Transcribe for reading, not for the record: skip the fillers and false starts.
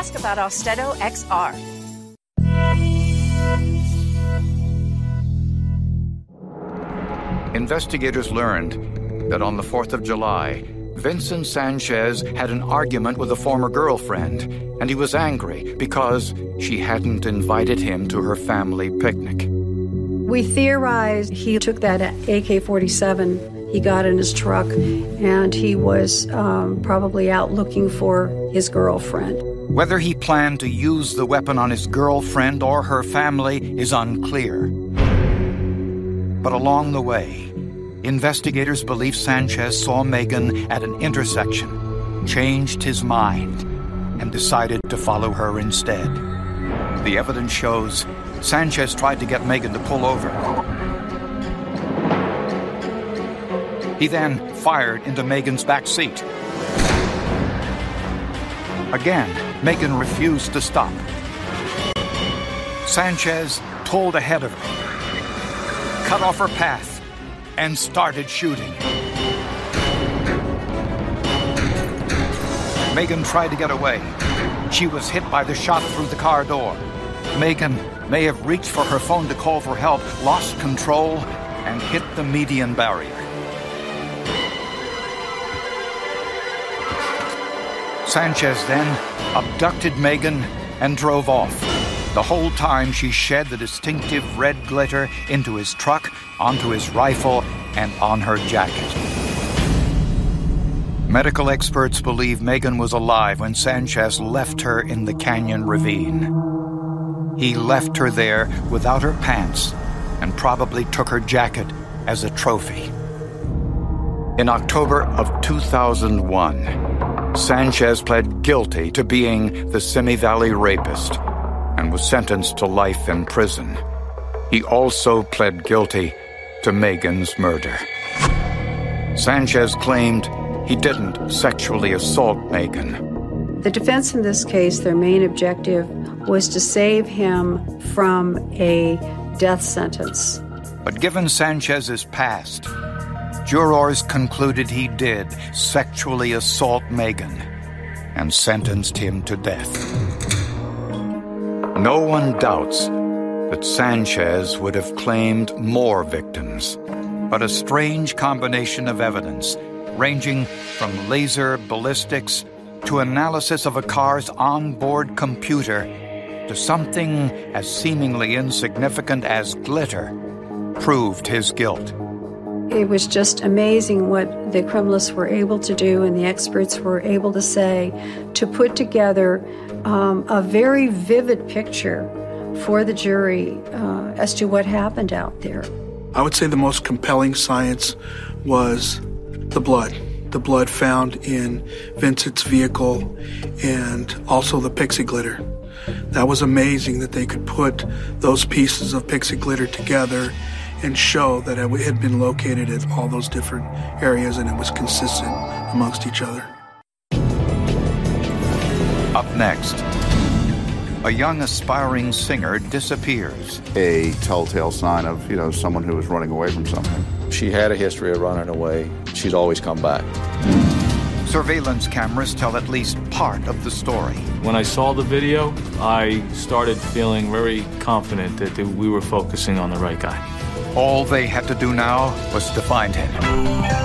Ask about Austedo XR. Investigators learned that on the 4th of July, Vincent Sanchez had an argument with a former girlfriend, and he was angry because she hadn't invited him to her family picnic. We theorized he took that AK-47 he got in his truck, and he was probably out looking for his girlfriend. Whether he planned to use the weapon on his girlfriend or her family is unclear. But along the way, investigators believe Sanchez saw Megan at an intersection, changed his mind, and decided to follow her instead. The evidence shows Sanchez tried to get Megan to pull over. He then fired into Megan's back seat. Again, Megan refused to stop. Sanchez pulled ahead of her, cut off her path, and started shooting. Megan tried to get away. She was hit by the shot through the car door. Megan may have reached for her phone to call for help, lost control, and hit the median barrier. Sanchez then abducted Megan and drove off. The whole time she shed the distinctive red glitter into his truck, onto his rifle, and on her jacket. Medical experts believe Megan was alive when Sanchez left her in the canyon ravine. He left her there without her pants and probably took her jacket as a trophy. In October of 2001, Sanchez pled guilty to being the Simi Valley rapist and was sentenced to life in prison. He also pled guilty to Megan's murder. Sanchez claimed he didn't sexually assault Megan. The defense in this case, their main objective was to save him from a death sentence. But given Sanchez's past, jurors concluded he did sexually assault Megan and sentenced him to death. No one doubts that Sanchez would have claimed more victims, but a strange combination of evidence, ranging from laser ballistics to analysis of a car's onboard computer to something as seemingly insignificant as glitter, proved his guilt. It was just amazing what the criminalists were able to do and the experts were able to say to put together a very vivid picture for the jury as to what happened out there. I would say the most compelling science was the blood found in Vincent's vehicle and also the pixie glitter. That was amazing that they could put those pieces of pixie glitter together and show that it had been located at all those different areas and it was consistent amongst each other. Up next, a young aspiring singer disappears. A telltale sign of, someone who was running away from something. She had a history of running away. She'd always come back. Surveillance cameras tell at least part of the story. When I saw the video, I started feeling very confident that we were focusing on the right guy. All they had to do now was to find him.